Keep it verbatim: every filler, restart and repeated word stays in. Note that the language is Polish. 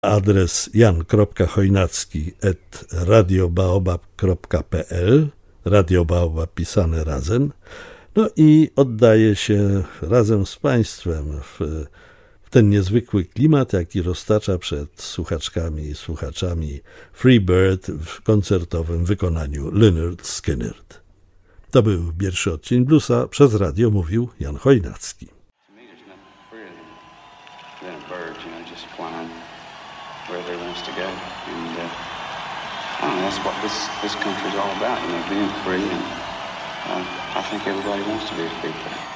adres jan kropka chojnacki at radiobaobab kropka pe el, Radio Baobab pisane razem. No i oddaję się razem z Państwem w, w ten niezwykły klimat, jaki roztacza przed słuchaczkami i słuchaczami Freebird w koncertowym wykonaniu Lynyrd Skynyrd. To był pierwszy odcień bluesa. Przez radio mówił Jan Chojnacki. I don't know, that's what this, this country's all about, you know, being free, and uh, I think everybody wants to be free.